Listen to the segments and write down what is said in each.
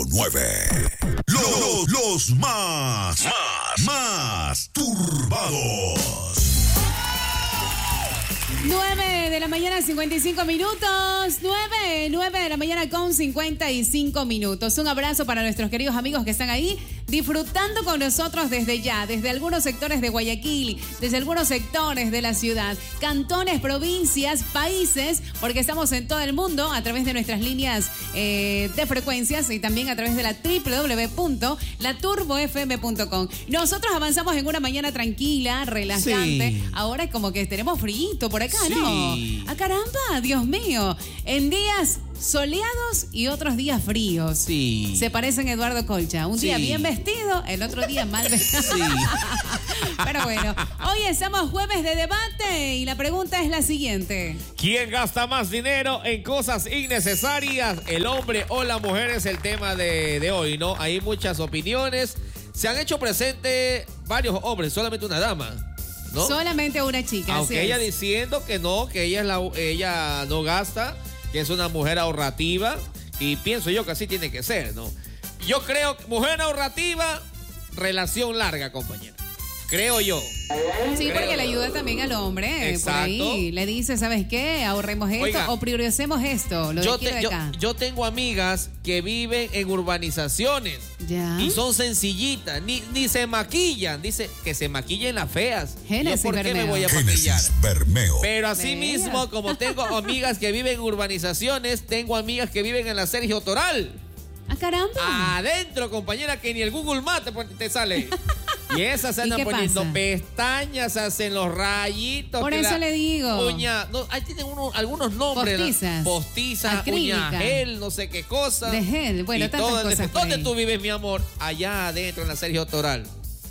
Los más turbados. 9 de la mañana, 55 minutos. 9 de la mañana con 55 minutos. Un abrazo para nuestros queridos amigos que están ahí disfrutando con nosotros desde ya, desde algunos sectores de Guayaquil, desde algunos sectores de la ciudad, cantones, provincias, países, porque estamos en todo el mundo a través de nuestras líneas de frecuencias y también a través de la www.laturbofm.com. Nosotros avanzamos en una mañana tranquila, relajante. Sí. Ahora es como que tenemos frío por acá, sí. ¿No? ¡Ah, caramba! Dios mío. En días soleados y otros días fríos. Sí. Se parecen a Eduardo Colcha. Un día bien vestido, el otro día mal vestido. Sí. Pero bueno, hoy estamos jueves de debate y la pregunta es la siguiente. ¿Quién gasta más dinero en cosas innecesarias? ¿El hombre o la mujer? Es el tema de hoy, ¿no? Hay muchas opiniones. Se han hecho presente varios hombres, solamente una dama, ¿no? Solamente una chica. Aunque ella diciendo que no, que ella no gasta, que es una mujer ahorrativa, y pienso yo que así tiene que ser, ¿no? Yo creo que mujer ahorrativa, relación larga, compañera. Creo yo. Sí, porque le ayuda también al hombre. Exacto. Por ahí le dice, ¿sabes qué? Ahorremos esto. Oiga, o prioricemos esto. Yo tengo amigas que viven en urbanizaciones. Ya. Y son sencillitas. Ni se maquillan. Dice que se maquillen las feas. Génesis ¿Por qué Bermeo. me voy a maquillar? Bermeo. Pero así mismo, como tengo amigas que viven en urbanizaciones, tengo amigas que viven en la Sergio Toral. ¡Ah, caramba! Adentro, compañera, que ni el Google Maps te sale. Y esas se andan poniendo pestañas, hacen los rayitos. Por eso le digo. Uña, no, ahí tienen algunos nombres. Postizas, uña gel, no sé qué cosa. De gel, bueno, tantas cosas. ¿Dónde tú vives, mi amor? Allá adentro, en la Sergio Toral.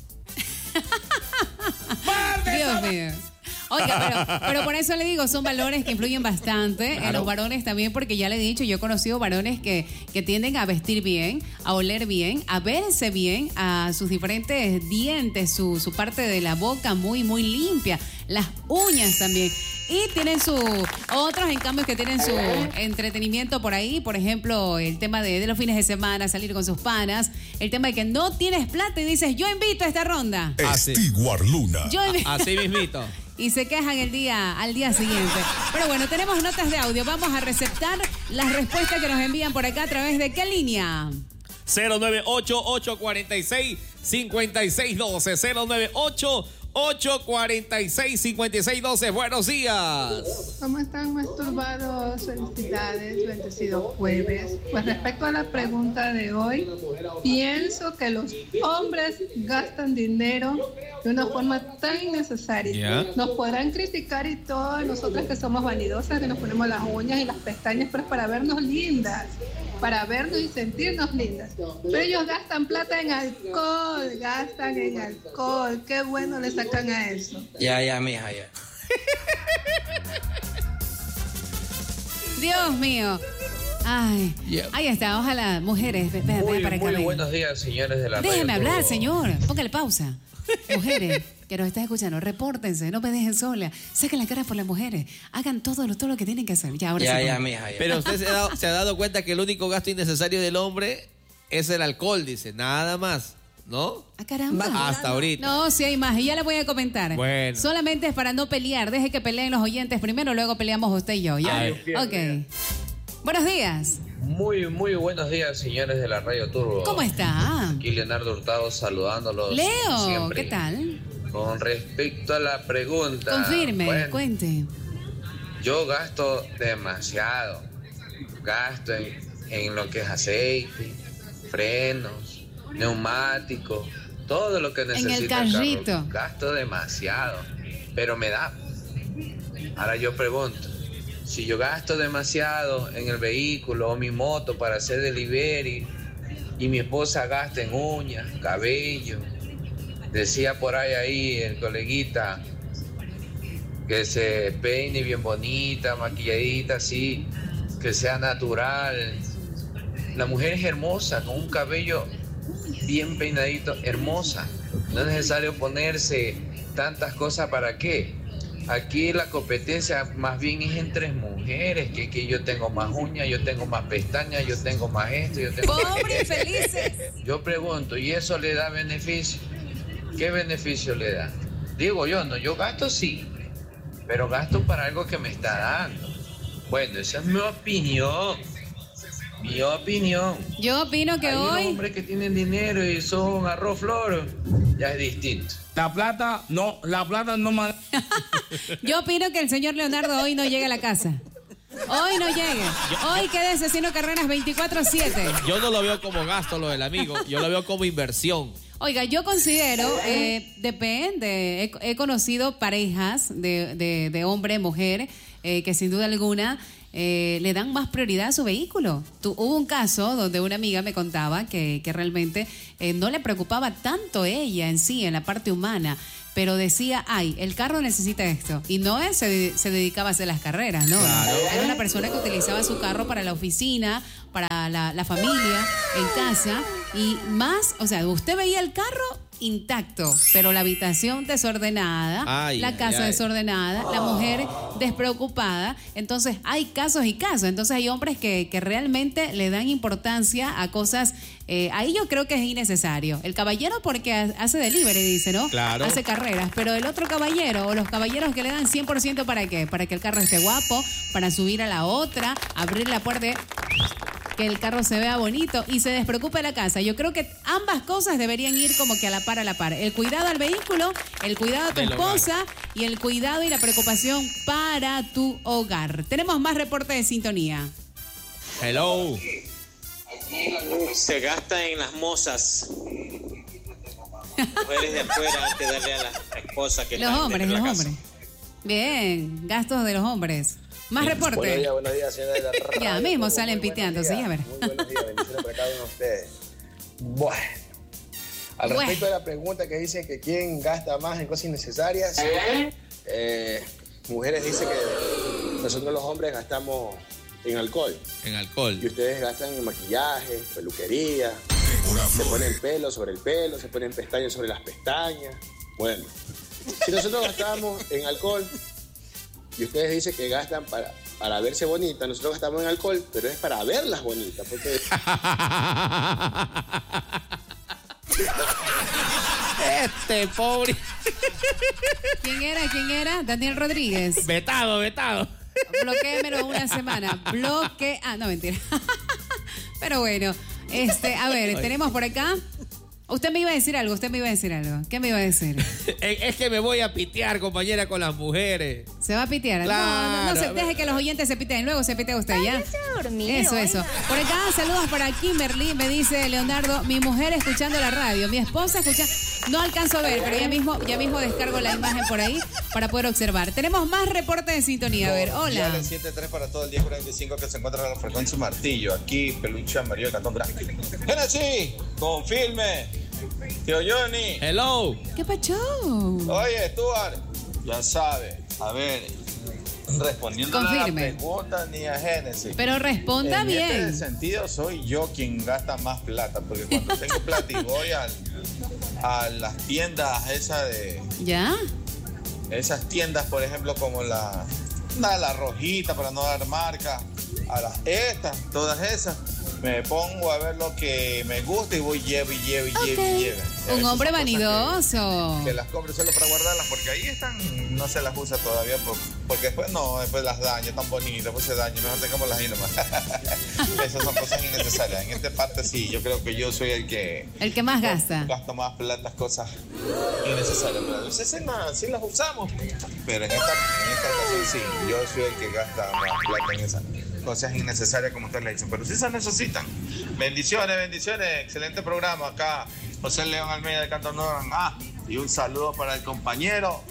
Dios mío. Oiga, pero por eso le digo, son valores que influyen bastante en los varones también, porque ya le he dicho, yo he conocido varones que tienden a vestir bien, a oler bien, a verse bien, a sus diferentes dientes, su parte de la boca muy, muy limpia, las uñas también. Y tienen otros en cambio que tienen su entretenimiento por ahí, por ejemplo, el tema de los fines de semana, salir con sus panas, el tema de que no tienes plata y dices, yo invito a esta ronda. Stewart Luna. Así mismito. Y se quejan al día siguiente. Pero bueno, tenemos notas de audio. Vamos a receptar las respuestas que nos envían por acá a través de ¿qué línea? 098-846-5612. 098-846-5612. Buenos días. ¿Cómo están, masturbados? Felicidades, bendecido jueves. Pues respecto a la pregunta de hoy, pienso que los hombres gastan dinero de una forma tan innecesaria. Yeah. Nos podrán criticar y todo, nosotras que somos vanidosas, que nos ponemos las uñas y las pestañas, pero es para vernos lindas, para vernos y sentirnos lindas. Pero ellos gastan plata en alcohol, Qué bueno le sacan a eso. Ya, mija, ya. Dios mío. Ay, ahí está, ojalá, mujeres, Muy para acá. buenos días, señores de la radio. Déjeme hablar, señor, póngale pausa. Mujeres que nos están escuchando, repórtense, no me dejen sola, saquen la cara por las mujeres, hagan todo lo que tienen que hacer. Ya, mija, ya. Pero usted se ha dado cuenta que el único gasto innecesario del hombre es el alcohol, dice, nada más, ¿no? Ah, caramba. Hasta ahorita. No, sí hay más, y ya le voy a comentar. Bueno. Solamente es para no pelear, deje que peleen los oyentes primero, luego peleamos usted y yo, ¿ya? Ok. Buenos días. Muy buenos días, señores de la Radio Turbo. ¿Cómo está? Aquí Leonardo Hurtado saludándolos. Leo, siempre. ¿qué tal? Con respecto a la pregunta. Confirme, cuente. Yo gasto demasiado. Gasto en lo que es aceite, frenos, neumáticos, todo lo que necesita en el carrito. carro. Gasto demasiado, pero me da. Ahora yo pregunto, si yo gasto demasiado en el vehículo o mi moto para hacer delivery y mi esposa gasta en uñas, cabello, decía por ahí el coleguita que se peine bien bonita, maquilladita así, que sea natural. La mujer es hermosa, con un cabello bien peinadito, hermosa. No es necesario ponerse tantas cosas, ¿para qué? Aquí la competencia más bien es entre mujeres, que yo tengo más uñas, yo tengo más pestañas, yo tengo más esto, yo tengo más... Pobres felices. Yo pregunto, ¿y eso le da beneficio? ¿Qué beneficio le da? Digo yo, no, yo gasto sí, pero gasto para algo que me está dando. Bueno, esa es mi opinión. Mi opinión. Yo opino que Hay hoy... unos hombres que tienen dinero y son arroz floro, ya es distinto. La plata no Yo opino que el señor Leonardo hoy no llegue a la casa. Hoy no llegue. Hoy quédese haciendo carreras 24/7. Yo no lo veo como gasto lo del amigo, yo lo veo como inversión. Oiga, yo considero, depende, he conocido parejas de hombre, mujer, que sin duda alguna le dan más prioridad a su vehículo. Hubo un caso donde una amiga me contaba que realmente no le preocupaba tanto ella en sí, en la parte humana, pero decía, ay, el carro necesita esto. Y no se dedicaba a hacer las carreras, ¿no? Claro. Era una persona que utilizaba su carro para la oficina, para la familia, en casa. Y más, o sea, usted veía el carro intacto, pero la habitación desordenada, la casa desordenada, la mujer despreocupada. Entonces hay casos y casos. Entonces hay hombres que realmente le dan importancia a cosas. Ahí yo creo que es innecesario. El caballero porque hace delivery, dice, ¿no? Claro. Hace carreras. Pero el otro caballero o los caballeros que le dan 100% ¿para qué? Para que el carro esté guapo, para subir a la otra, abrir la puerta, que el carro se vea bonito y se despreocupe de la casa. Yo creo que ambas cosas deberían ir como que a la par, a la par. El cuidado al vehículo, el cuidado a tu esposa y el cuidado y la preocupación para tu hogar. Tenemos más reporte de sintonía. Hello. Se gasta en las mozas. Mujeres de afuera antes de darle a la esposa que Los está hombres, dentro de los la casa. hombres. Bien, gastos de los hombres. Más reporte. Buenos días, señora de la radio. Ya mismo salen piteando, sí, a ver. Muy buenos días, bendiciones para cada uno de ustedes. Bueno, al respecto de la pregunta que dicen que quién gasta más en cosas innecesarias, mujeres dicen que nosotros los hombres gastamos en alcohol. En alcohol. Y ustedes gastan en maquillaje, peluquería, se ponen pelo sobre el pelo, se ponen pestañas sobre las pestañas. Bueno, si nosotros gastamos en alcohol y ustedes dicen que gastan para verse bonitas, nosotros gastamos en alcohol, pero es para verlas bonitas, porque... Este pobre. ¿Quién era? Daniel Rodríguez. Vetado. Bloquéemelo una semana. No, mentira. Pero bueno, a ver, tenemos por acá. Usted me iba a decir algo. ¿Qué me iba a decir? Es que me voy a pitear, compañera, con las mujeres. ¿Se va a pitear? Claro. No, deje que los oyentes se piteen. Luego se pitea usted, ¿ya? Eso. Por acá, saludos para Kimberly. Me dice Leonardo, mi mujer escuchando la radio. Mi esposa escuchando... No alcanzo a ver, pero ya mismo descargo la imagen por ahí para poder observar. Tenemos más reporte de sintonía. A ver, hola. 7-3 para todo el 1045 que se encuentra en la frecuencia Martillo. Aquí, Peluche Amarillo de Cantón Grande. Genesis, confirme. Tío Johnny. Hello. ¿Qué pacho? Oye, Stuart, ya sabes. A ver, respondiendo a la Confirme. pregunta ni a Génesis. Pero responda bien. En este sentido, soy yo quien gasta más plata. Porque cuando tengo plata y voy a las tiendas esas de... ¿Ya? Esas tiendas, por ejemplo, como la Rojita, para no dar marca, todas esas, me pongo a ver lo que me gusta y voy lleve. Un hombre vanidoso. Que las compro solo para guardarlas, porque ahí están, no se las usa todavía, porque después las daño, tan bonitas, después se dañan, mejor tengámoslas ahí nomás. Esas son cosas innecesarias. En esta parte sí, yo creo que yo soy el que más gasta. Gasto más plata, cosas innecesarias. Pero a veces sí las usamos, pero en esta ocasión sí, yo soy el que gasta más plata en esas cosas innecesarias, como ustedes le dicen, pero sí se necesitan. Bendiciones, excelente programa acá, José León Almeida de Cantón Nuevo. Y un saludo para el compañero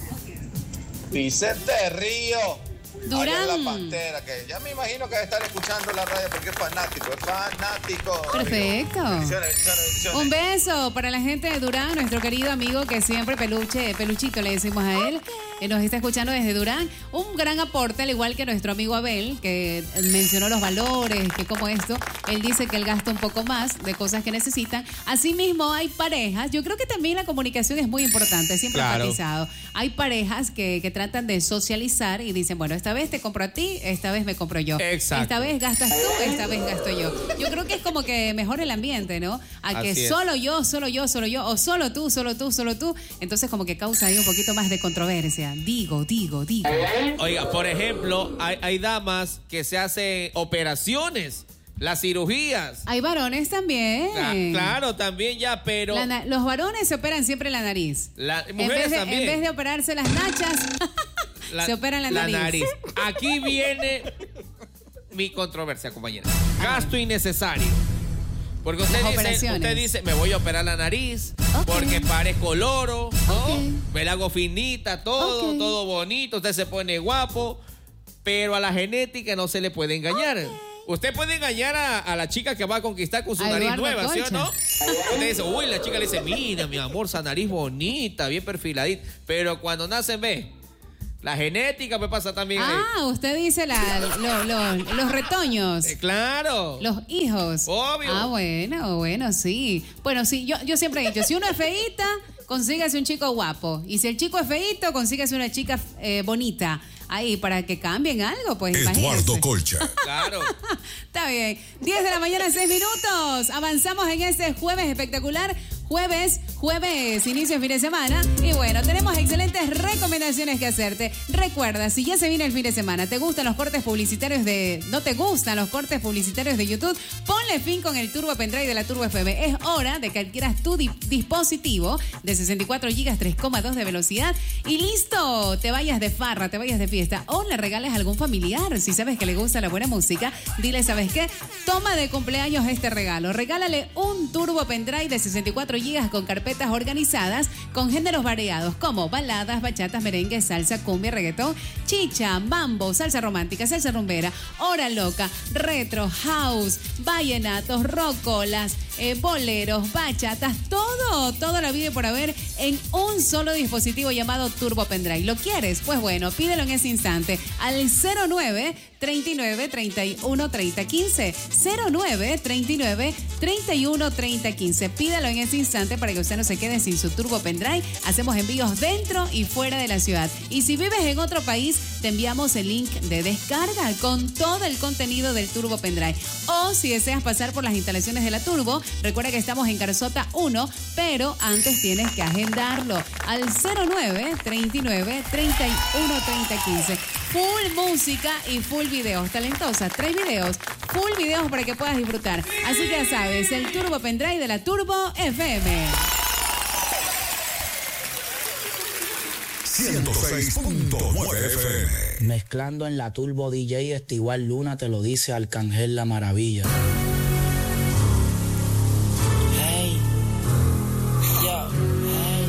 Vicente Río Durán. allá en La Pantera, que ya me imagino que va a estar escuchando la radio porque es fanático. Perfecto. Bendiciones. Un beso para la gente de Durán, nuestro querido amigo que siempre peluchito le decimos a él. nos está escuchando desde Durán. Un gran aporte, al igual que nuestro amigo Abel, que mencionó los valores, que como esto, él dice que él gasta un poco más de cosas que necesitan. Asimismo, hay parejas, yo creo que también la comunicación es muy importante, siempre enfatizado. Hay parejas que tratan de socializar y dicen, bueno, esta vez te compro a ti, esta vez me compro yo. Exacto. Esta vez gastas tú, esta vez gasto yo. Yo creo que es como que mejora el ambiente, ¿no? A que solo yo, o solo tú. Entonces como que causa ahí un poquito más de controversia. Digo. Oiga, por ejemplo, hay damas que se hacen operaciones, las cirugías. Hay varones también. Claro, también ya, pero... Los varones se operan siempre la nariz. Mujeres también. En vez de operarse las nachas, se operan la nariz. Aquí viene mi controversia, compañera. Gasto innecesario. Porque usted dice, me voy a operar la nariz, porque parezco loro, ¿no? Me la hago finita, todo bonito, usted se pone guapo, pero a la genética no se le puede engañar. Usted puede engañar a la chica que va a conquistar con su nariz nueva, Colcha. ¿sí o no? Usted dice, uy, la chica le dice, mira, mi amor, esa nariz bonita, bien perfiladita, pero cuando nacen, ve, la genética me pasa también ahí. Usted dice los retoños. Claro. Los hijos. Obvio. Bueno, sí. Bueno, sí, yo siempre he dicho, si uno es feíta, consígase un chico guapo. Y si el chico es feíto, consígase una chica bonita. Ahí, para que cambien algo, pues Eduardo imagínense. Colcha. Claro. Está bien. 10 de la mañana, 6 minutos. Avanzamos en este jueves espectacular. Jueves, inicio de fin de semana. Y bueno, tenemos excelentes recomendaciones que hacerte. Recuerda, si ya se viene el fin de semana, ¿te gustan los cortes publicitarios no te gustan los cortes publicitarios de YouTube? Ponle fin con el Turbo Pendrive de la Turbo FM. Es hora de que adquieras tu dispositivo de 64 GB, 3,2 de velocidad. Y listo, te vayas de farra, te vayas de fiesta. O le regales a algún familiar. Si sabes que le gusta la buena música, dile, ¿sabes qué? Toma de cumpleaños este regalo. Regálale un Turbo Pendrive de 64 GB con carpetas organizadas con géneros variados como baladas, bachatas, merengue, salsa, cumbia, reggaetón, chicha, mambo, salsa romántica, salsa rumbera, hora loca, retro, house, vallenatos, rocolas, boleros, bachatas, todo la vida por haber en un solo dispositivo llamado Turbo Pendrive. ¿Lo quieres? Pues bueno, pídelo en ese instante al 09 39 31 30 15 09 39 31 30 15. Pídalo en ese instante para que usted no se quede sin su Turbo Pendrive. Hacemos envíos dentro y fuera de la ciudad. Y si vives en otro país, te enviamos el link de descarga con todo el contenido del Turbo Pendrive. O si deseas pasar por las instalaciones de la Turbo, recuerda que estamos en Carzota 1, pero antes tienes que agendarlo al 09 39 31 30 15. Full música y full videos. Talentosa, 3 videos, full videos para que puedas disfrutar. Así que ya sabes, el Turbo Pendrive de la Turbo FM. 106.9 FM. Mezclando en la Turbo DJ, igual Luna te lo dice Arcángel la Maravilla.